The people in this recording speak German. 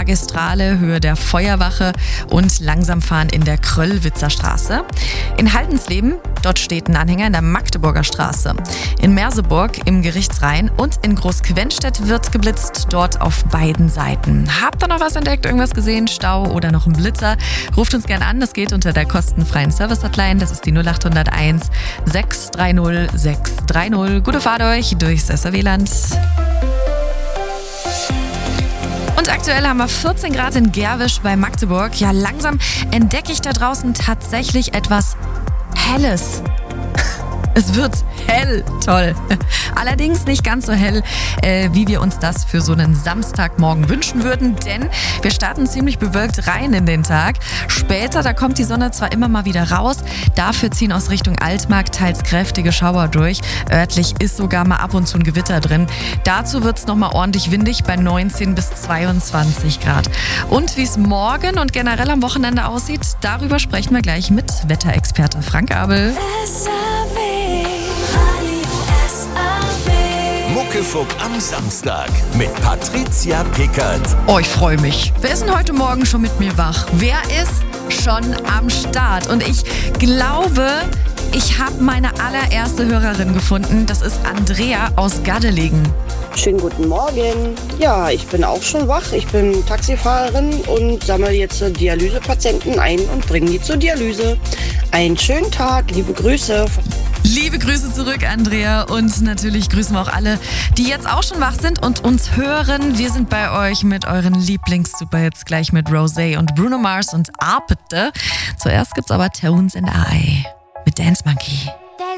Magistrale, Höhe der Feuerwache und langsam fahren in der Kröllwitzer Straße. In Haldensleben, dort steht ein Anhänger in der Magdeburger Straße. In Merseburg im Gerichtsrhein und in Großquenstedt wird geblitzt, dort auf beiden Seiten. Habt ihr noch was entdeckt, irgendwas gesehen, Stau oder noch ein Blitzer? Ruft uns gerne an, das geht unter der kostenfreien Service-Hotline, das ist die 0801 630 630. Gute Fahrt euch durchs SRW-Land. Und aktuell haben wir 14 Grad in Gerwisch bei Magdeburg. Ja, langsam entdecke ich da draußen tatsächlich etwas Helles. Es wird hell, toll. Allerdings nicht ganz so hell, wie wir uns das für so einen Samstagmorgen wünschen würden, denn wir starten ziemlich bewölkt rein in den Tag. Später, da kommt die Sonne zwar immer mal wieder raus, dafür ziehen aus Richtung Altmarkt teils kräftige Schauer durch. Örtlich ist sogar mal ab und zu ein Gewitter drin. Dazu wird es nochmal ordentlich windig bei 19 bis 22 Grad. Und wie es morgen und generell am Wochenende aussieht, darüber sprechen wir gleich mit Wetterexperte Frank Abel. Muckefuck am Samstag mit Patricia Pickert. Oh, ich freue mich. Wer ist denn heute Morgen schon mit mir wach? Wer ist schon am Start? Und ich glaube, ich habe meine allererste Hörerin gefunden. Das ist Andrea aus Gardelegen. Schönen guten Morgen. Ja, ich bin auch schon wach. Ich bin Taxifahrerin und sammle jetzt Dialysepatienten ein und bringe die zur Dialyse. Einen schönen Tag, liebe Grüße. Liebe Grüße zurück, Andrea. Und natürlich grüßen wir auch alle, die jetzt auch schon wach sind und uns hören. Wir sind bei euch mit euren Lieblings-Superhits gleich mit Rosé und Bruno Mars und Arpete. Zuerst gibt's aber Tones and I mit Dance Monkey.